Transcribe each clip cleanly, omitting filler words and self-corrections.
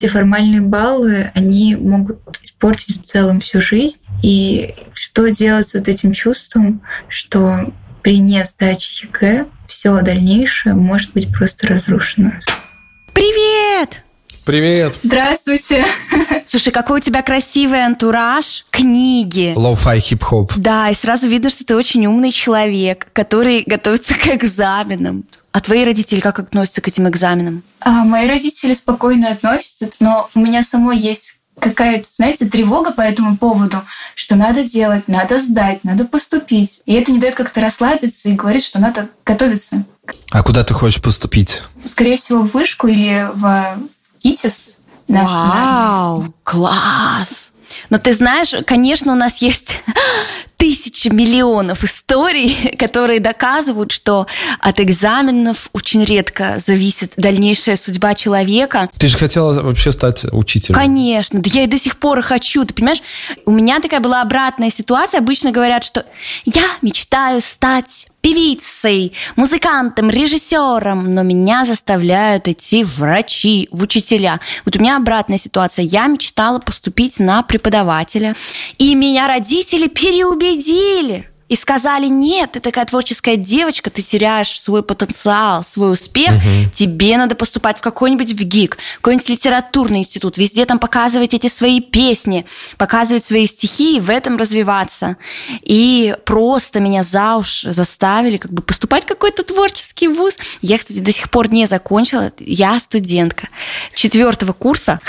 Эти формальные баллы, они могут испортить в целом всю жизнь. И что делать с вот этим чувством, что при несдаче ЕГЭ все дальнейшее может быть просто разрушено? Привет! Привет! Здравствуйте! Слушай, какой у тебя красивый антураж, книги. Лоу-фай хип-хоп. Да, и сразу видно, что ты очень умный человек, который готовится к экзаменам. А твои родители как относятся к этим экзаменам? Мои родители спокойно относятся, но у меня самой есть какая-то, знаете, тревога по этому поводу, что надо делать, надо сдать, надо поступить. И это не дает как-то расслабиться и говорит, что надо готовиться. А куда ты хочешь поступить? Скорее всего, в вышку или в ГИТИС. Вау, класс! Но ты знаешь, конечно, у нас есть тысячи миллионов историй, которые доказывают, что от экзаменов очень редко зависит дальнейшая судьба человека. Ты же хотела вообще стать учителем. Конечно, да я и до сих пор хочу. Ты понимаешь, у меня такая была обратная ситуация. Обычно говорят, что я мечтаю стать певицей, музыкантом, режиссером, но меня заставляют идти врачи, в учителя. Вот у меня обратная ситуация. Я мечтала поступить на преподавателя, и меня родители переубедили. И сказали, нет, ты такая творческая девочка, ты теряешь свой потенциал, свой успех, тебе надо поступать в какой-нибудь ВГИК, какой-нибудь литературный институт, везде там показывать эти свои песни, показывать свои стихи и в этом развиваться. И просто меня за уши заставили как бы поступать в какой-то творческий вуз. Я, кстати, до сих пор не закончила, я студентка 4 курса.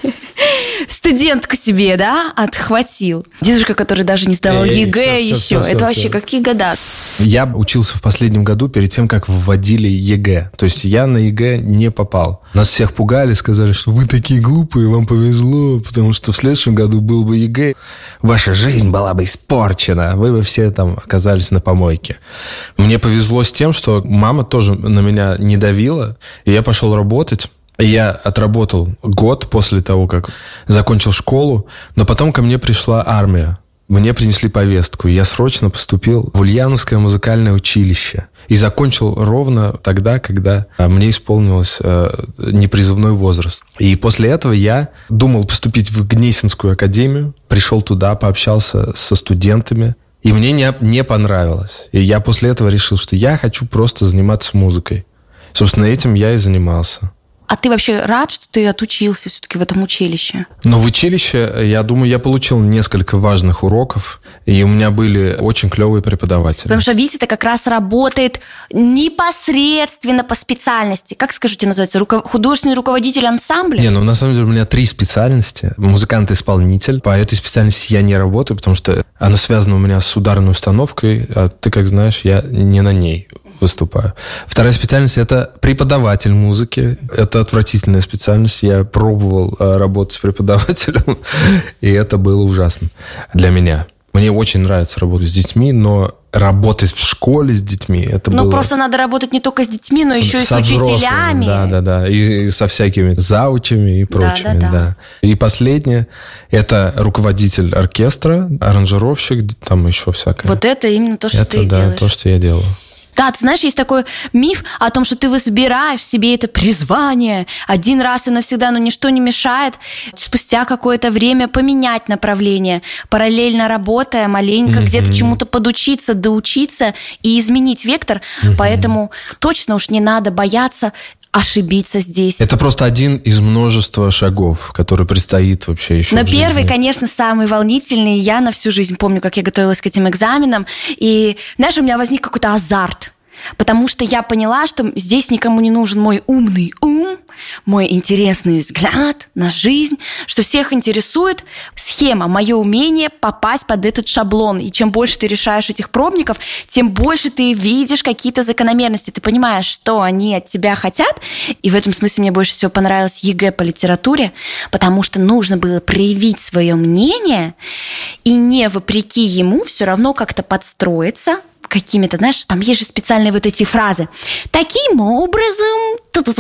Студентку себе, да, отхватил. Дедушка, который даже не сдавал ЕГЭ еще. Это вообще какие года? Я учился в последнем году перед тем, как вводили ЕГЭ. То есть я на ЕГЭ не попал. Нас всех пугали, сказали, что вы такие глупые, вам повезло, потому что в следующем году был бы ЕГЭ. Ваша жизнь была бы испорчена. Вы бы все там оказались на помойке. Мне повезло с тем, что мама тоже на меня не давила. И я пошел работать. Я отработал год после того, как закончил школу, но потом ко мне пришла армия. Мне принесли повестку, и я срочно поступил в Ульяновское музыкальное училище. И закончил ровно тогда, когда мне исполнилось непризывной возраст. И после этого я думал поступить в Гнесинскую академию, пришел туда, пообщался со студентами, и мне не понравилось. И я после этого решил, что я хочу просто заниматься музыкой. Собственно, этим я и занимался. А ты вообще рад, что ты отучился все-таки в этом училище? Ну, в училище, я думаю, я получил несколько важных уроков, и у меня были очень клевые преподаватели. Потому что Витя-то как раз работает непосредственно по специальности. Как, скажите, называется? Художественный руководитель ансамбля? Не, ну, на самом деле, у меня 3 специальности. Музыкант-исполнитель. По этой специальности я не работаю, потому что она связана у меня с ударной установкой, а ты, как знаешь, я не на ней выступаю. Вторая специальность – это преподаватель музыки. Это отвратительная специальность. Я пробовал работать с преподавателем, и это было ужасно для меня. Мне очень нравится работать с детьми, но работать в школе с детьми, это было... Ну, просто надо работать не только с детьми, но еще и с учителями. Да. И со всякими заучами и прочими. Да. И последнее – это руководитель оркестра, аранжировщик, там еще всякое. Вот это именно то, что ты делаешь. Это то, что я делаю. Да, ты знаешь, есть такой миф о том, что ты выбираешь себе это призвание один раз и навсегда, но ничто не мешает спустя какое-то время поменять направление, параллельно работая, маленько где-то чему-то подучиться, доучиться и изменить вектор. Поэтому точно уж не надо бояться ошибиться здесь. Это просто один из множества шагов, который предстоит вообще еще в жизни. Но первый, конечно, самый волнительный. Я на всю жизнь помню, как я готовилась к этим экзаменам. И, знаешь, у меня возник какой-то азарт. Потому что я поняла, что здесь никому не нужен мой умный ум, мой интересный взгляд на жизнь, что всех интересует схема, мое умение попасть под этот шаблон. И чем больше ты решаешь этих пробников, тем больше ты видишь какие-то закономерности. Ты понимаешь, что они от тебя хотят. И в этом смысле мне больше всего понравилось ЕГЭ по литературе, потому что нужно было проявить свое мнение и не вопреки ему все равно как-то подстроиться какими-то, знаешь, там есть же специальные вот эти фразы. Таким образом,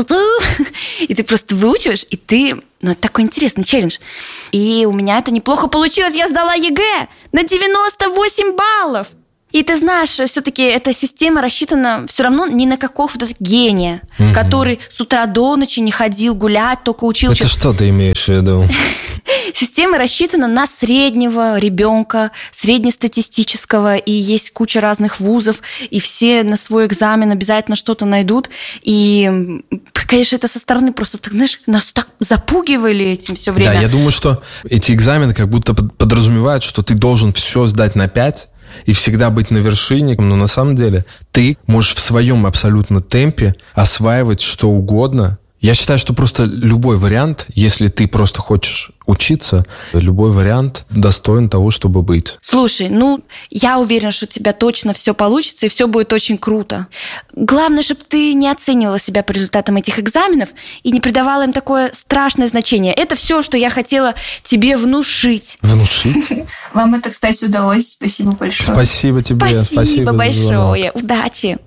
и ты просто выучиваешь, и ты... Ну, это такой интересный челлендж. И у меня это неплохо получилось. Я сдала ЕГЭ на 98 баллов. И ты знаешь, все-таки эта система рассчитана все равно не на какого-то гения, который с утра до ночи не ходил гулять, только учился. Это что ты имеешь в виду? Система рассчитана на среднего ребенка, среднестатистического, и есть куча разных вузов, и все на свой экзамен обязательно что-то найдут. И, конечно, это со стороны просто, ты знаешь, нас так запугивали этим все время. Да, я думаю, что эти экзамены как будто подразумевают, что ты должен все сдать на 5 и всегда быть на вершине, но на самом деле ты можешь в своем абсолютно темпе осваивать что угодно. Я считаю, что просто любой вариант, если ты просто хочешь учиться, любой вариант достоин того, чтобы быть. Слушай, я уверена, что у тебя точно все получится, и все будет очень круто. Главное, чтобы ты не оценивала себя по результатам этих экзаменов и не придавала им такое страшное значение. Это все, что я хотела тебе внушить. Внушить? Вам это, кстати, удалось. Спасибо большое. Спасибо тебе. Спасибо большое. Удачи.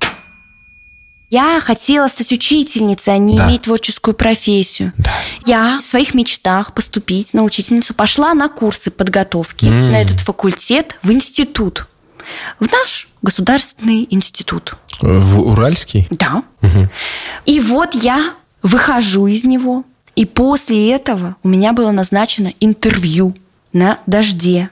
Я хотела стать учительницей, а не иметь творческую профессию. Да. Я в своих мечтах поступить на учительницу пошла на курсы подготовки на этот факультет в институт. В наш государственный институт. В Уральский? Да. И вот я выхожу из него, и после этого у меня было назначено интервью на «Дожде».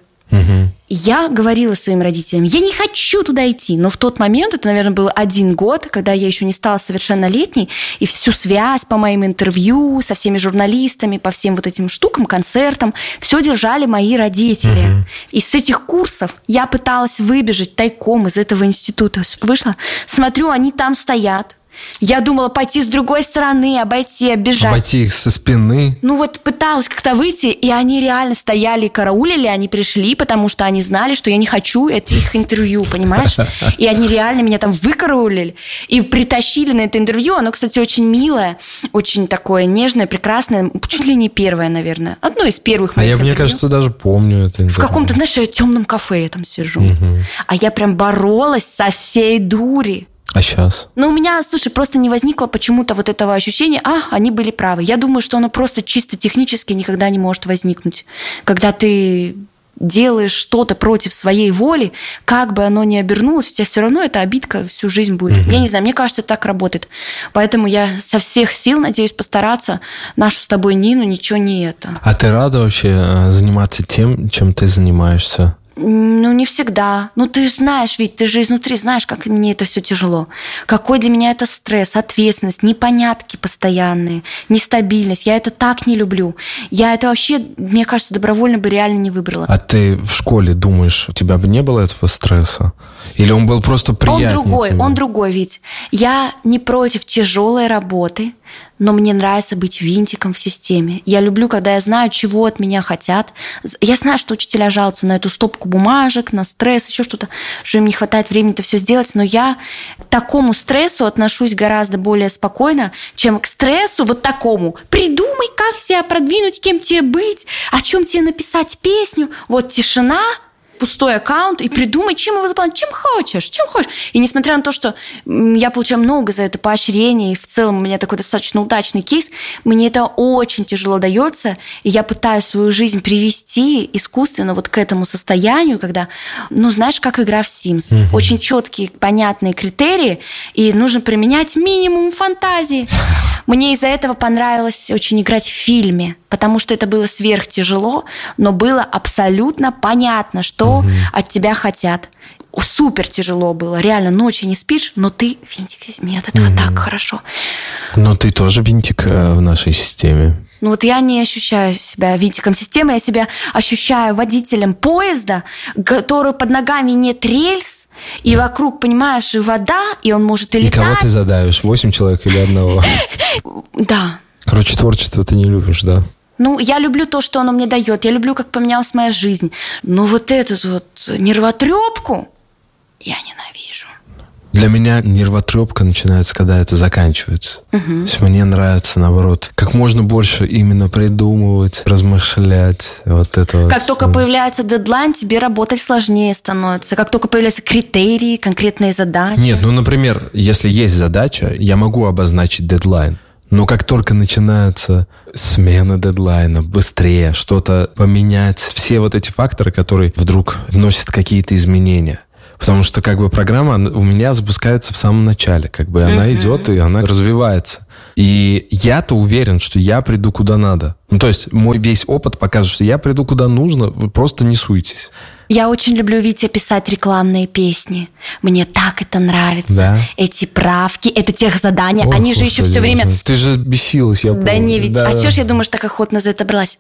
Я говорила своим родителям, я не хочу туда идти. Но в тот момент, это, наверное, был 1 год, когда я еще не стала совершеннолетней, и всю связь по моим интервью со всеми журналистами, по всем вот этим штукам, концертам, все держали мои родители. И с этих курсов я пыталась выбежать тайком из этого института. Вышла, смотрю, они там стоят. Я думала пойти с другой стороны, обойти, оббежать. Обойти их со спины. Пыталась как-то выйти, и они реально стояли и караулили, они пришли, потому что они знали, что я не хочу этих интервью, понимаешь? И они реально меня там выкараулили и притащили на это интервью. Оно, кстати, очень милое, очень такое нежное, прекрасное, чуть ли не первое, наверное. Одно из первых моих интервью. Мне кажется, даже помню это интервью. В каком-то, знаешь, темном кафе я там сижу. А я прям боролась со всей дури. А сейчас? У меня, слушай, просто не возникло почему-то вот этого ощущения, они были правы. Я думаю, что оно просто чисто технически никогда не может возникнуть. Когда ты делаешь что-то против своей воли, как бы оно ни обернулось, у тебя все равно эта обидка всю жизнь будет. Я не знаю, мне кажется, это так работает. Поэтому я со всех сил надеюсь постараться нашу с тобой Нину ничего не это. А ты рада вообще заниматься тем, чем ты занимаешься? Не всегда. Ты же знаешь, ведь ты же изнутри знаешь, как мне это все тяжело. Какой для меня это стресс, ответственность, непонятки постоянные, нестабильность. Я это так не люблю. Я это вообще, мне кажется, добровольно бы реально не выбрала. А ты в школе думаешь, у тебя бы не было этого стресса? Или он был просто приятнее? Он другой, ведь. Я не против тяжелой работы, но мне нравится быть винтиком в системе. Я люблю, когда я знаю, чего от меня хотят. Я знаю, что учителя жалуются на эту стопку бумажек, на стресс, еще что-то, что им не хватает времени это все сделать, но я к такому стрессу отношусь гораздо более спокойно, чем к стрессу вот такому. Придумай, как себя продвинуть, кем тебе быть, о чем тебе написать песню. Вот тишина, пустой аккаунт, и придумай, чем его заполнить, чем хочешь. И несмотря на то, что я получаю много за это поощрения, и в целом у меня такой достаточно удачный кейс, мне это очень тяжело дается, и я пытаюсь свою жизнь привести искусственно вот к этому состоянию, когда, знаешь, как игра в Sims. Очень четкие, понятные критерии, и нужно применять минимум фантазии. Мне из-за этого понравилось очень играть в фильме, потому что это было сверхтяжело, но было абсолютно понятно, что от тебя хотят. Супер тяжело было. Реально, ночью не спишь, но ты винтик из меня. От этого так хорошо. Но ты тоже винтик в нашей системе. Я не ощущаю себя винтиком системы, я себя ощущаю водителем поезда, который под ногами нет рельс, и вокруг, понимаешь, и вода, и он может и летать. И кого ты задавишь? 8 человек или одного? Да. Короче, творчество ты не любишь, да? Я люблю то, что оно мне дает. Я люблю, как поменялась моя жизнь. Но вот эту нервотрепку я ненавижу. Для меня нервотрепка начинается, когда это заканчивается. То есть мне нравится, наоборот, как можно больше именно придумывать, размышлять. Вот это как только появляется дедлайн, тебе работать сложнее становится. Как только появляются критерии, конкретные задачи. Нет, например, если есть задача, я могу обозначить дедлайн. Но как только начинается смена дедлайна, быстрее что-то поменять, все вот эти факторы, которые вдруг вносят какие-то изменения, Потому что как бы программа у меня запускается в самом начале. Как бы она идет, и она развивается. И я-то уверен, что я приду куда надо. Ну, то есть мой весь опыт показывает, что я приду куда нужно, вы просто не суетесь. Я очень люблю, Витя, писать рекламные песни. Мне так это нравится. Да? Эти правки, это техзадания. Ох, они же еще все время... Ты же бесилась, я помню. Да не, ведь... А чё ж я думаю, что так охотно за это бралась?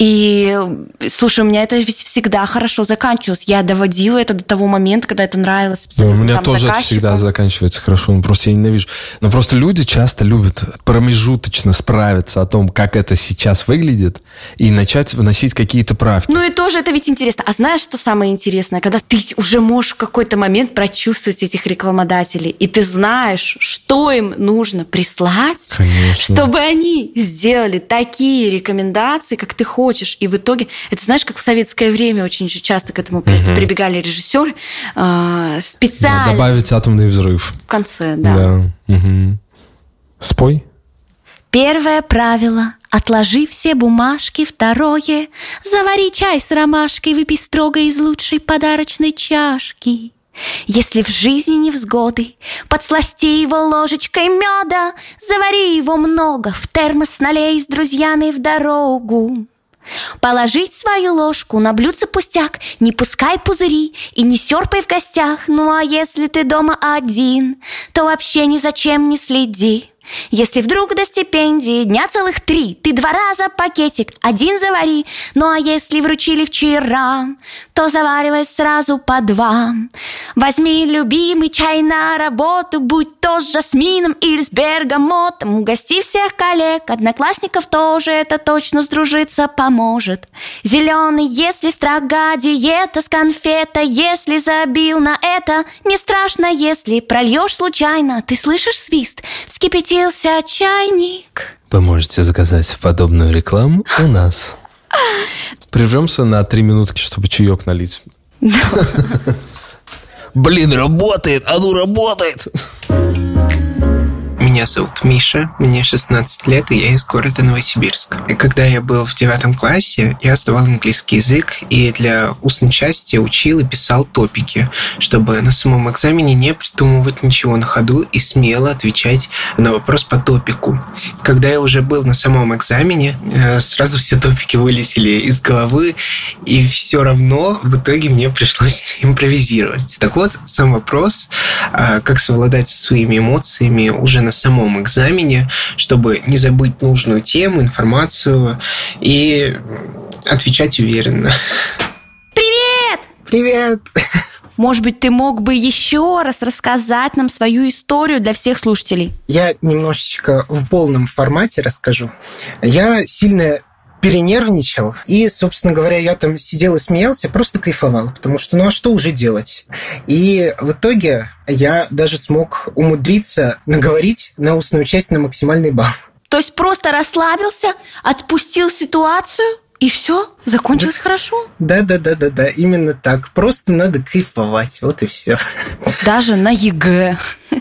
И, слушай, у меня это ведь всегда хорошо заканчивалось. Я доводила это до того момента, когда это нравилось. У меня тоже это всегда заканчивается хорошо. Ну, просто я ненавижу. Но просто люди часто любят промежуточно справиться о том, как это сейчас выглядит, и начать вносить какие-то правки. Ну и тоже это ведь интересно. А знаешь, что самое интересное? Когда ты уже можешь в какой-то момент прочувствовать этих рекламодателей, и ты знаешь, что им нужно прислать, конечно, чтобы они сделали такие рекомендации, как ты хочешь. И в итоге, это знаешь, как в советское время очень же часто к этому прибегали режиссеры, специально... Да, добавить атомный взрыв. В конце, да. Угу. Спой. Первое правило – отложи все бумажки. Второе – завари чай с ромашкой, выпей строго из лучшей подарочной чашки. Если в жизни невзгоды, подсласти его ложечкой меда, завари его много, в термос налей с друзьями в дорогу. Положить свою ложку на блюдце пустяк, не пускай пузыри и не серпай в гостях. Ну а если ты дома один, то вообще ни зачем не следи. Если вдруг до стипендии дня целых 3, ты 2 раза пакетик один завари. Ну а если вручили вчера, то заваривай сразу по 2. Возьми любимый чай на работу, будь то с жасмином или с бергамотом. Угости всех коллег, одноклассников тоже, это точно сдружиться поможет. Зеленый, если строга диета с конфетой, если забил на это, не страшно, если прольешь случайно. Ты слышишь свист? Вскипятился чайник. Вы можете заказать подобную рекламу у нас. Прервемся на 3 минутки, чтобы чаек налить. Блин, работает! Оно работает! Меня зовут Миша, мне 16 лет, и я из города Новосибирск. И когда я был в 9 классе, я сдавал английский язык, и для устной части учил и писал топики, чтобы на самом экзамене не придумывать ничего на ходу и смело отвечать на вопрос по топику. Когда я уже был на самом экзамене, сразу все топики вылетели из головы, и все равно в итоге мне пришлось импровизировать. Так вот, сам вопрос, как совладать со своими эмоциями уже на самом экзамене, чтобы не забыть нужную тему, информацию и отвечать уверенно. Привет! Привет! Может быть, ты мог бы еще раз рассказать нам свою историю для всех слушателей? Я немножечко в полном формате расскажу. Я сильно перенервничал, и, собственно говоря, я там сидел и смеялся, просто кайфовал, потому что, ну а что уже делать? И в итоге я даже смог умудриться наговорить на устную часть на максимальный балл. То есть просто расслабился, отпустил ситуацию, и все, закончилось хорошо? Да, именно так. Просто надо кайфовать, вот и все. Даже на ЕГЭ.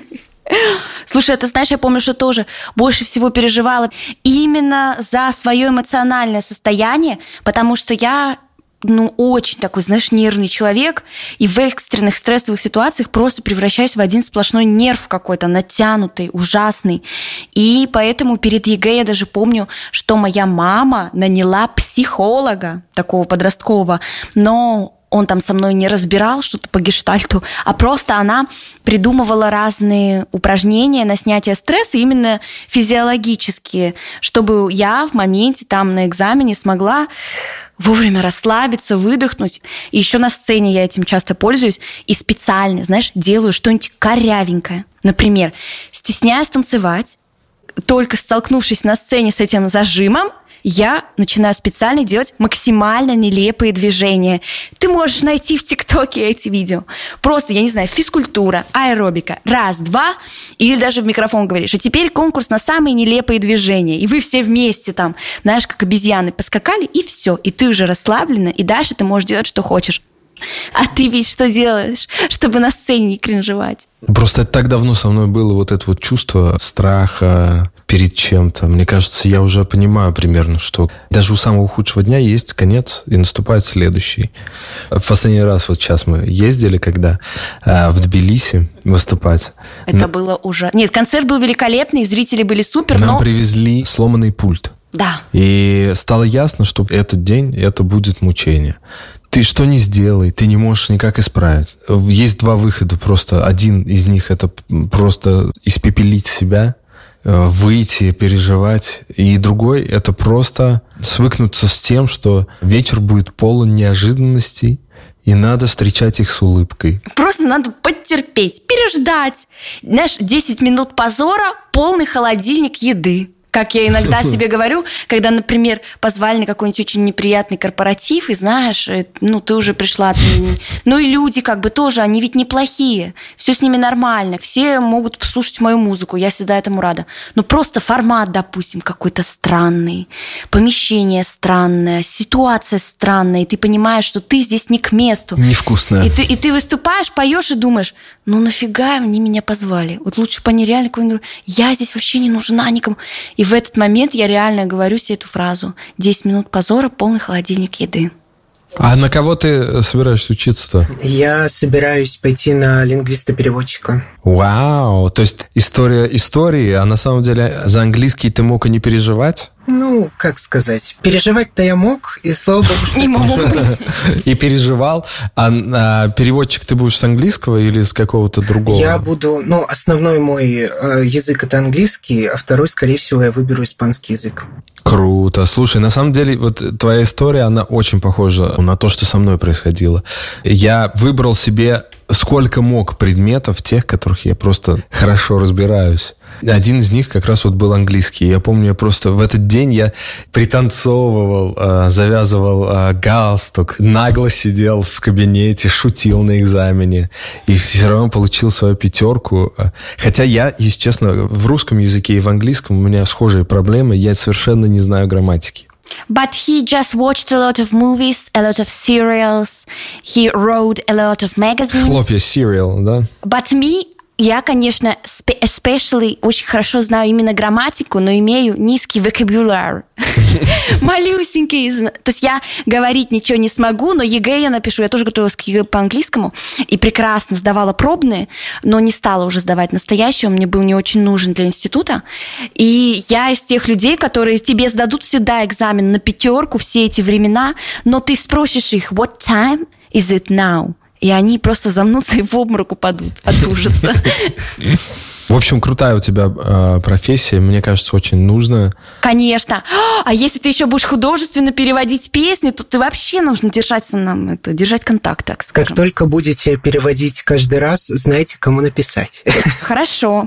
Слушай, ты знаешь, я помню, что тоже больше всего переживала именно за свое эмоциональное состояние, потому что я, очень такой, знаешь, нервный человек, и в экстренных стрессовых ситуациях просто превращаюсь в один сплошной нерв какой-то, натянутый, ужасный. И поэтому перед ЕГЭ я даже помню, что моя мама наняла психолога такого подросткового, но он там со мной не разбирал что-то по гештальту, а просто она придумывала разные упражнения на снятие стресса, именно физиологические, чтобы я в моменте там на экзамене смогла вовремя расслабиться, выдохнуть. И еще на сцене я этим часто пользуюсь и специально, знаешь, делаю что-нибудь корявенькое. Например, стесняюсь танцевать, только столкнувшись на сцене с этим зажимом, я начинаю специально делать максимально нелепые движения. Ты можешь найти в ТикТоке эти видео. Просто, я не знаю, физкультура, аэробика. 1, 2. Или даже в микрофон говоришь. А теперь конкурс на самые нелепые движения. И вы все вместе там, знаешь, как обезьяны поскакали, и все. И ты уже расслаблена, и дальше ты можешь делать, что хочешь. А ты ведь что делаешь, чтобы на сцене не кринжевать? Просто это так давно со мной было вот это вот чувство страха, перед чем-то. Мне кажется, я уже понимаю примерно, что даже у самого худшего дня есть конец, и наступает следующий. В последний раз, вот сейчас мы ездили, когда в Тбилиси выступать. Это было уже... Нет, концерт был великолепный, зрители были супер, Нам привезли сломанный пульт. Да. И стало ясно, что этот день, это будет мучение. Ты что ни сделай, ты не можешь никак исправить. Есть два выхода просто. Один из них – это просто испепелить себя, выйти, переживать. И другой – это просто свыкнуться с тем, что вечер будет полон неожиданностей, и надо встречать их с улыбкой. Просто надо потерпеть, переждать. Знаешь, 10 минут позора, полный холодильник еды. Как я иногда себе говорю, когда, например, позвали на какой-нибудь очень неприятный корпоратив, и знаешь, ты уже пришла, и люди как бы тоже, они ведь неплохие, все с ними нормально, все могут послушать мою музыку, я всегда этому рада. Но просто формат, допустим, какой-то странный, помещение странное, ситуация странная, и ты понимаешь, что ты здесь не к месту. Невкусная. И ты выступаешь, поешь и думаешь, нафига они меня позвали? Вот лучше бы они реально какой-нибудь... Я здесь вообще не нужна никому. И в этот момент я реально говорю себе эту фразу. 10 минут позора, полный холодильник еды. А на кого ты собираешься учиться-то? Я собираюсь пойти на лингвиста-переводчика. Вау! То есть история истории, а на самом деле за английский ты мог и не переживать? Как сказать? Переживать-то я мог, и слава богу, что не могу. И переживал. А переводчик ты будешь с английского или с какого-то другого? Я буду... основной мой язык – это английский, а второй, скорее всего, я выберу испанский язык. Круто. Слушай, на самом деле, вот твоя история, она очень похожа на то, что со мной происходило. Я выбрал себе сколько мог предметов, тех, которых я просто хорошо разбираюсь. Один из них как раз вот был английский. Я помню, я просто в этот день я пританцовывал, завязывал галстук, нагло сидел в кабинете, шутил на экзамене. И все равно получил свою 5. Хотя я, если честно, в русском языке и в английском у меня схожие проблемы. Я совершенно не знаю грамматики. But he just watched a lot of movies, a lot of serials. He wrote a lot of magazines. Хлопья, serial, да? But me... Я, конечно, especially очень хорошо знаю именно грамматику, но имею низкий vocabulary. Малюсенький. То есть я говорить ничего не смогу, но ЕГЭ я напишу. Я тоже готовилась к ЕГЭ по английскому и прекрасно сдавала пробные, но не стала уже сдавать настоящий. Он мне был не очень нужен для института. И я из тех людей, которые тебе сдадут всегда экзамен на 5 все эти времена, но ты спросишь их, what time is it now? И они просто замнутся и в обморок упадут от ужаса. В общем, крутая у тебя профессия, мне кажется, очень нужная. Конечно. А если ты еще будешь художественно переводить песни, то ты вообще нужно держать контакт, так скажем. Как только будете переводить каждый раз, знаете, кому написать. Хорошо.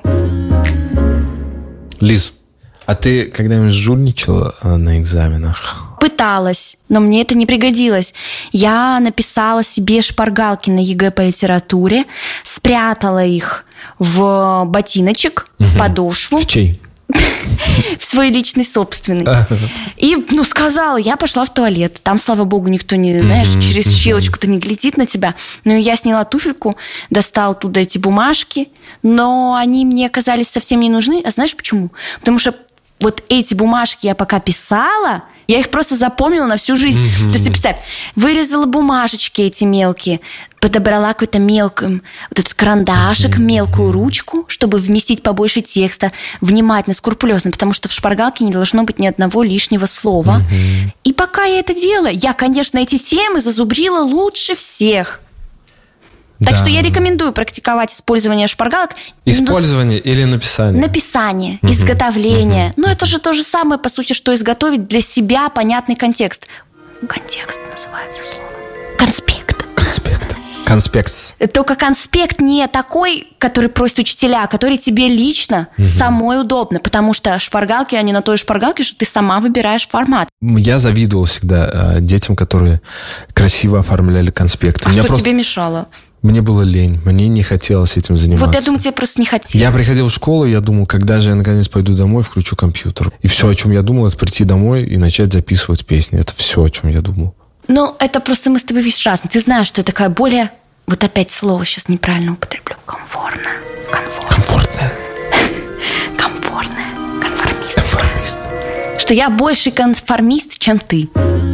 Лиз, а ты когда-нибудь жульничала на экзаменах? Пыталась, но мне это не пригодилось. Я написала себе шпаргалки на ЕГЭ по литературе, спрятала их в ботиночек, в подошву. В чей? В свой личный, собственный. И, сказала, я пошла в туалет. Там, слава богу, никто не, знаешь, через щелочку-то не глядит на тебя. Я сняла туфельку, достала оттуда эти бумажки, но они мне оказались совсем не нужны. А знаешь почему? Потому что вот эти бумажки я пока писала, я их просто запомнила на всю жизнь. То есть, представь, вырезала бумажечки эти мелкие, подобрала какой-то мелкий вот этот карандашик, мелкую ручку, чтобы вместить побольше текста, внимательно, скрупулезно, потому что в шпаргалке не должно быть ни одного лишнего слова. И пока я это делала, я, конечно, эти темы зазубрила лучше всех. Так что я рекомендую практиковать использование шпаргалок. Использование или написание? Написание, изготовление. Это же то же самое, по сути, что изготовить для себя понятный контекст. Контекст называется слово. Конспект. Только конспект не такой, который просят учителя, а который тебе лично самой удобно, потому что шпаргалки, они на той шпаргалке, что ты сама выбираешь формат. Я завидовал всегда детям, которые красиво оформляли конспекты. А что тебе мешало? Мне было лень, мне не хотелось этим заниматься. Вот я думаю, тебе просто не хотелось. Я приходил в школу, и я думал, когда же я наконец пойду домой, включу компьютер. И все, о чем я думал, это прийти домой и начать записывать песни. Это все, о чем я думал. Это просто мы с тобой видишь разные. Ты знаешь, что это такая более... Вот опять слово сейчас неправильно употреблю. Комфортная. Комфортная. Конформистская. Конформист. Что я больше конформист, чем ты.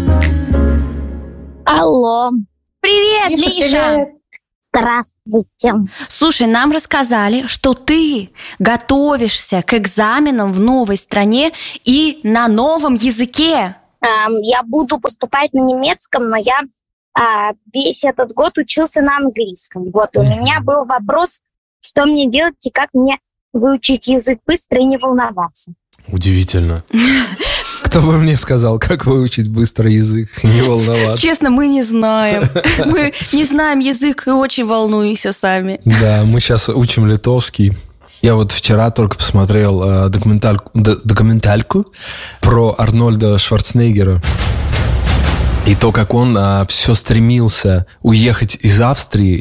Алло. Привет, Миша! Здравствуйте. Слушай, нам рассказали, что ты готовишься к экзаменам в новой стране и на новом языке. Я буду поступать на немецком, но я весь этот год учился на английском. Вот, у меня был вопрос, что мне делать и как мне выучить язык быстро и не волноваться. Удивительно. Кто бы мне сказал, как выучить быстро язык и не волноваться? Честно, мы не знаем. Мы не знаем язык и очень волнуемся сами. Да, мы сейчас учим литовский. Я вот вчера только посмотрел документальку про Арнольда Шварценеггера. И то, как он все стремился уехать из Австрии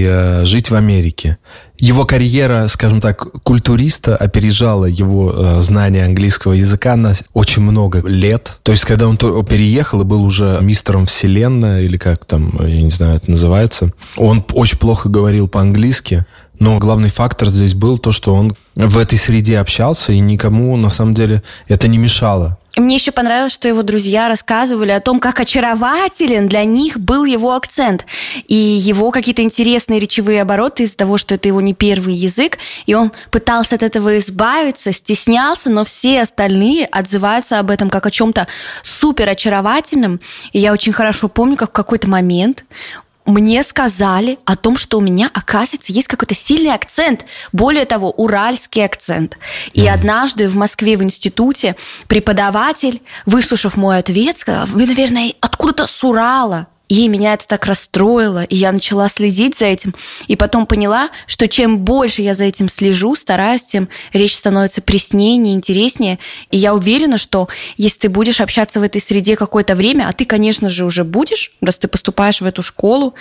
и жить в Америке. Его карьера, скажем так, культуриста опережала его знание английского языка на очень много лет. То есть, когда он переехал и был уже мистером Вселенной, или как там, я не знаю, это называется, он очень плохо говорил по-английски. Но главный фактор здесь был то, что он в этой среде общался, и никому, на самом деле, это не мешало. Мне еще понравилось, что его друзья рассказывали о том, как очарователен для них был его акцент и его какие-то интересные речевые обороты из-за того, что это его не первый язык, и он пытался от этого избавиться, стеснялся, но все остальные отзываются об этом как о чем-то супер очаровательном. И я очень хорошо помню, как в какой-то момент мне сказали о том, что у меня, оказывается, есть какой-то сильный акцент. Более того, уральский акцент. И однажды в Москве в институте преподаватель, выслушав мой ответ, сказал: вы, наверное, откуда-то с Урала. И меня это так расстроило, и я начала следить за этим. И потом поняла, что чем больше я за этим слежу, стараюсь, тем речь становится преснее, интереснее. И я уверена, что если ты будешь общаться в этой среде какое-то время, а ты, конечно же, уже будешь, раз ты поступаешь в эту школу,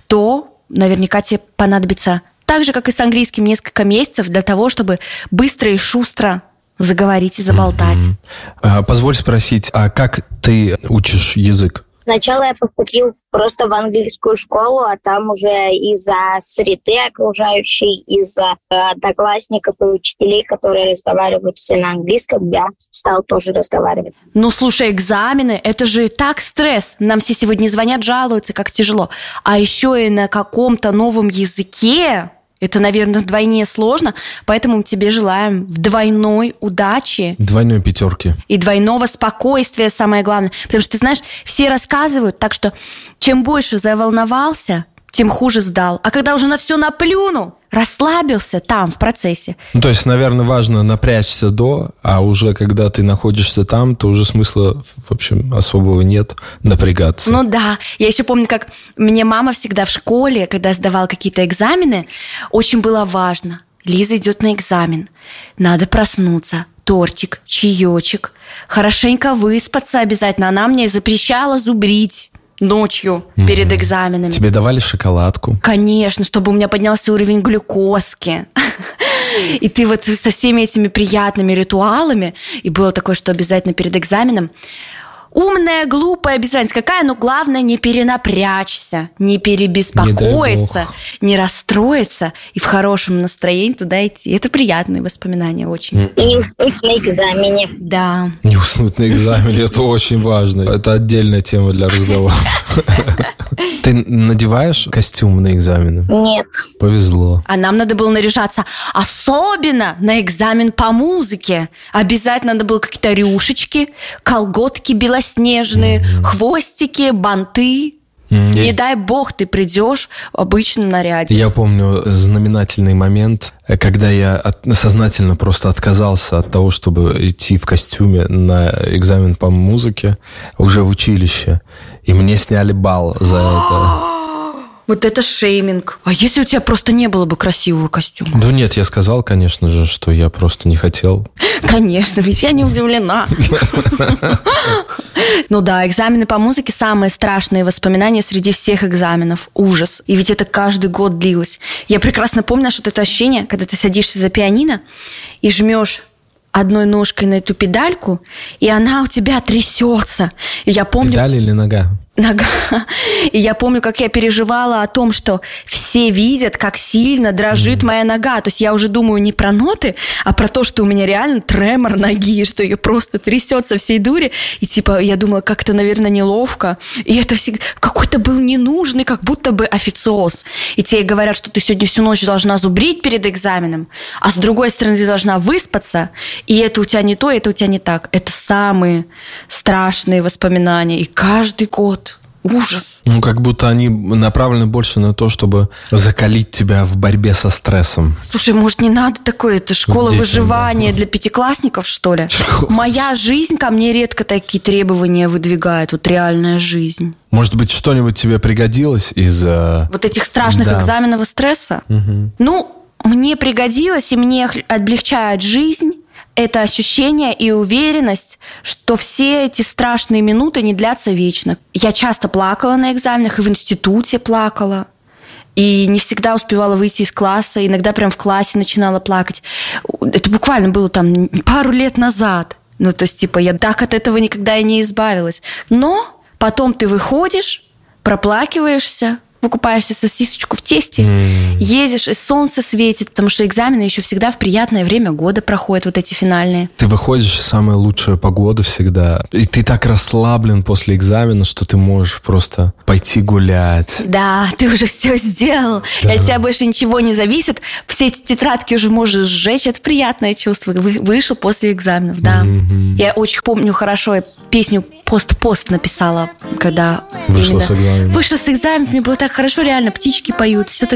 то наверняка тебе понадобится, так же, как и с английским, несколько месяцев для того, чтобы быстро и шустро заговорить и заболтать. Позволь спросить, а как ты учишь язык? Сначала я поступил просто в английскую школу, а там уже из-за среды окружающей, из-за одноклассников и учителей, которые разговаривают все на английском, я стал тоже разговаривать. Ну, слушай, экзамены, это же и так стресс. Нам все сегодня звонят, жалуются, как тяжело. А еще и на каком-то новом языке. Это, наверное, вдвойне сложно, поэтому мы тебе желаем двойной удачи. Двойной пятерки. И двойного спокойствия, самое главное. Потому что, ты знаешь, все рассказывают, так что чем больше заволновался, тем хуже сдал. А когда уже на все наплюнул, расслабился там, в процессе. Ну, то есть, наверное, важно напрячься до, а уже когда ты находишься там, то уже смысла, в общем, особого нет напрягаться. Ну да. Я еще помню, как мне мама всегда в школе, когда сдавала какие-то экзамены, очень было важно. Лиза идет на экзамен. Надо проснуться. Тортик, чаечек. Хорошенько выспаться обязательно. Она мне запрещала зубрить ночью перед экзаменами. Тебе давали шоколадку? Конечно, чтобы у меня поднялся уровень глюкозки. И ты вот со всеми этими приятными ритуалами, и было такое, что обязательно перед экзаменом умная, глупая, без разницы какая, но главное не перенапрячься, не перебеспокоиться, не расстроиться и в хорошем настроении туда идти. Это приятные воспоминания очень. И не уснуть на экзамене. Да. Не уснуть на экзамене, это очень важно. Это отдельная тема для разговора. Ты надеваешь костюм на экзамены? Нет. Повезло. А нам надо было наряжаться особенно на экзамен по музыке. Обязательно надо было какие-то рюшечки, колготки белоснежные, хвостики, банты. Не дай бог ты придешь в обычном наряде. Я помню знаменательный момент, когда я сознательно просто отказался от того, чтобы идти в костюме на экзамен по музыке уже в училище. И мне сняли балл за это. Вот это шейминг. А если у тебя просто не было бы красивого костюма? Да нет, я сказал, конечно же, что я просто не хотел. Конечно, ведь я не удивлена. Ну да, экзамены по музыке – самые страшные воспоминания среди всех экзаменов. Ужас. И ведь это каждый год длилось. Я прекрасно помню вот это ощущение, когда ты садишься за пианино и жмешь одной ножкой на эту педальку, и она у тебя трясется. И я помню... Педаль или нога? Нога. И я помню, как я переживала о том, что все все видят, как сильно дрожит моя нога. То есть я уже думаю не про ноты, а про то, что у меня реально тремор ноги, что ее просто трясет со всей дури. И типа я думала, как-то, наверное, неловко. И это всегда какой-то был ненужный, как будто бы официоз. И тебе говорят, что ты сегодня всю ночь должна зубрить перед экзаменом, а с другой стороны ты должна выспаться, и это у тебя не то, это у тебя не так. Это самые страшные воспоминания. И каждый год ужас. Ну, как будто они направлены больше на то, чтобы закалить тебя в борьбе со стрессом. Слушай, может, не надо такое? Это школа Детям, выживания да. для пятиклассников, что ли? Моя жизнь ко мне редко такие требования выдвигает. Вот реальная жизнь. Может быть, что-нибудь тебе пригодилось из... Вот этих страшных экзаменов и стресса? Угу. Ну, мне пригодилось, и мне облегчает жизнь это ощущение и уверенность, что все эти страшные минуты не длятся вечно. Я часто плакала на экзаменах, и в институте плакала. И не всегда успевала выйти из класса, иногда прям в классе начинала плакать. Это буквально было там пару лет назад. Ну, то есть, типа, я так от этого никогда и не избавилась. Но потом ты выходишь, проплакиваешься, покупаешься сосисочку в тесте, едешь, и солнце светит, потому что экзамены еще всегда в приятное время года проходят, вот эти финальные. Ты выходишь, самая лучшая погода всегда, и ты так расслаблен после экзамена, что ты можешь просто пойти гулять. Да, ты уже все сделал, Да. и от тебя больше ничего не зависит, все эти тетрадки уже можешь сжечь, это приятное чувство, вышел после экзаменов, да. Я очень помню хорошо, я песню «Пост-пост» написала, когда Вышла с экзаменов. Вышла с экзаменов, мне было так хорошо, реально, птички поют, все так